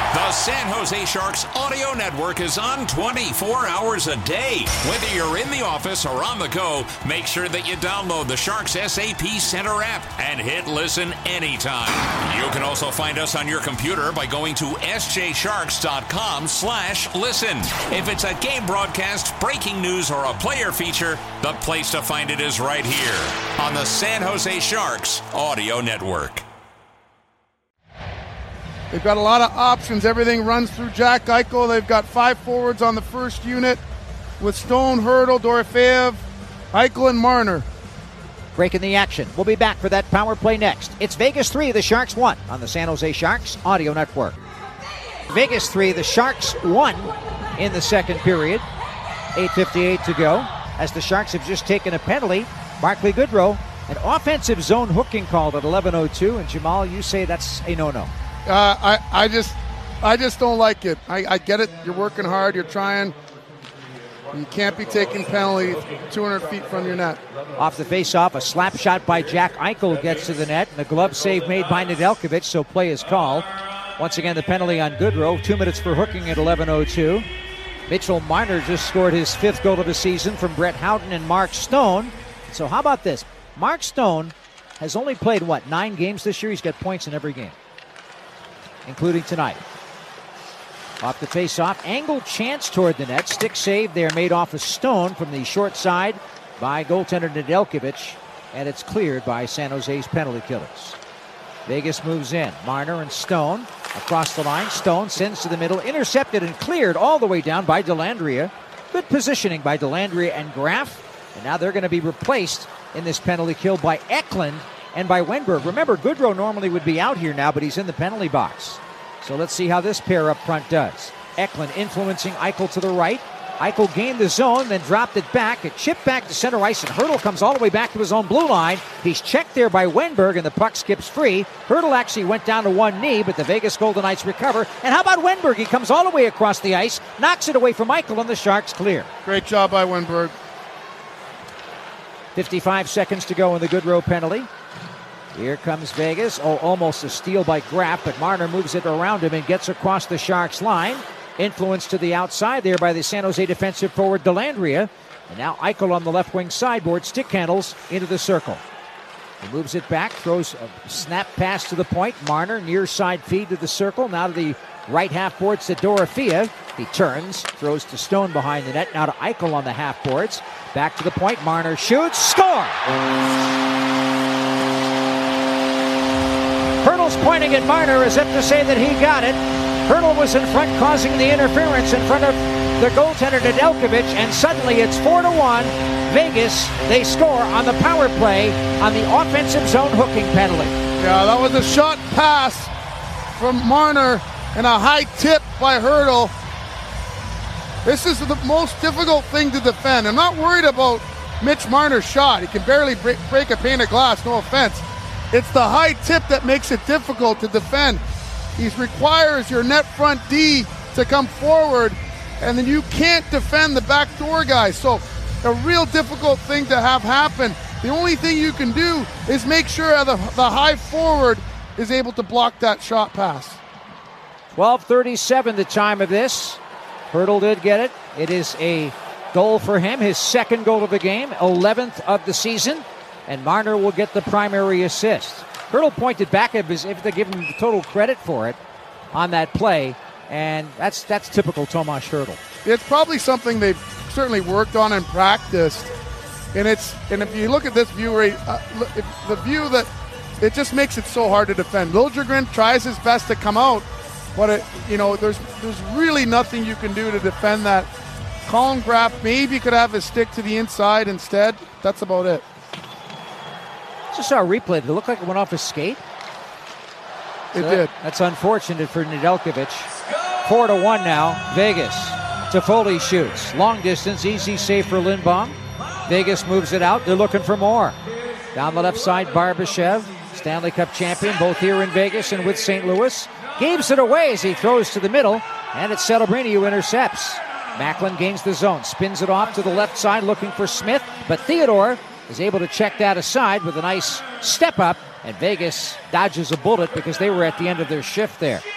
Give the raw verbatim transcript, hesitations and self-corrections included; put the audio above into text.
The San Jose Sharks audio network is on twenty-four hours a day. Whether you're in the office or on the go, make sure that you download the Sharks S A P Center app and hit listen anytime. You can also find us on your computer by going to s j sharks dot com slash listen. If it's a game broadcast, breaking news, or a player feature, the place to find it is right here on the San Jose Sharks audio network. They've got a lot of options. Everything runs through Jack Eichel. They've got five forwards on the first unit with Stone, Hertl, Dorofeev, Eichel, and Marner. Breaking the action. We'll be back for that power play next. It's Vegas three, the Sharks one on the San Jose Sharks audio network. Vegas three, the Sharks one in the second period. eight fifty-eight to go as the Sharks have just taken a penalty. Barclay Goodrow, an offensive zone hooking call at eleven oh two. And Jamal, you say that's a no-no. Uh, I, I just I just don't like it. I, I get it. You're working hard. You're trying. You can't be taking penalties two hundred feet from your net. Off the face-off, a slap shot by Jack Eichel gets to the net. And a glove save made by Nedeljkovic, so play is called. Once again, the penalty on Goodrow. Two minutes for hooking at eleven oh two. Mitchell Marner just scored his fifth goal of the season from Brett Houghton and Mark Stone. So how about this? Mark Stone has only played, what, nine games this year? He's got points in every game, including tonight. Off the face-off, angled chance toward the net. Stick save there made off a Stone from the short side by goaltender Nedeljkovic, and it's cleared by San Jose's penalty killers. Vegas moves in. Marner and Stone across the line. Stone sends to the middle, intercepted and cleared all the way down by Dellandrea. Good positioning by Dellandrea and Graf, and now they're going to be replaced in this penalty kill by Eklund and by Wenberg. Remember, Goodrow normally would be out here now, but he's in the penalty box. So let's see how this pair up front does. Eklund influencing Eichel to the right. Eichel gained the zone, then dropped it back. A chip back to center ice, and Hertl comes all the way back to his own blue line. He's checked there by Wenberg, and the puck skips free. Hertl actually went down to one knee, but the Vegas Golden Knights recover. And how about Wenberg? He comes all the way across the ice, knocks it away from Eichel, and the Sharks clear. Great job by Wenberg. fifty-five seconds to go in the Goodrow penalty. Here comes Vegas. Oh, almost a steal by Graf, but Marner moves it around him and gets across the Sharks line. Influence to the outside there by the San Jose defensive forward Dellandrea. And now Eichel on the left wing sideboard, stick handles into the circle. He moves it back, throws a snap pass to the point. Marner, near side feed to the circle. Now to the right half boards to Dorofeev. He turns, throws to Stone behind the net. Now to Eichel on the half boards. Back to the point. Marner shoots, score! Hertl's pointing at Marner as if to say that he got it. Hertl was in front, causing the interference in front of the goaltender Nedeljkovic, and suddenly it's four to one. Vegas, they score on the power play on the offensive zone hooking penalty. Yeah, that was a shot pass from Marner and a high tip by Hertl. This is the most difficult thing to defend. I'm not worried about Mitch Marner's shot. He can barely break, break a pane of glass, no offense. It's the high tip that makes it difficult to defend. He requires your net front D to come forward, and then you can't defend the backdoor guy. So a real difficult thing to have happen. The only thing you can do is make sure the, the high forward is able to block that shot pass. twelve thirty-seven the time of this. Hertl did get it. It is a goal for him, his second goal of the game, eleventh of the season. And Marner will get the primary assist. Hertl pointed back at him as if they give him the total credit for it on that play. And that's that's typical Tomas Hertl. It's probably something they've certainly worked on and practiced. And it's and if you look at this view, right, uh, if the view that it just makes it so hard to defend. Liljegren tries his best to come out, but it, you know, there's there's really nothing you can do to defend that. Colin Graf maybe could have his stick to the inside instead. That's about it. Just saw a replay. Did it look like it went off his skate? It so did. That, that's unfortunate for Nedeljkovic. Four to one now. Vegas. Toffoli shoots. Long distance. Easy save for Lindbaum. Vegas moves it out. They're looking for more. Down the left side, Barbashev. Stanley Cup champion, both here in Vegas and with Saint Louis. Gives it away as he throws to the middle. And it's Celebrini who intercepts. Macklin gains the zone. Spins it off to the left side looking for Smith. But Theodore is able to check that aside with a nice step up, and Vegas dodges a bullet because they were at the end of their shift there.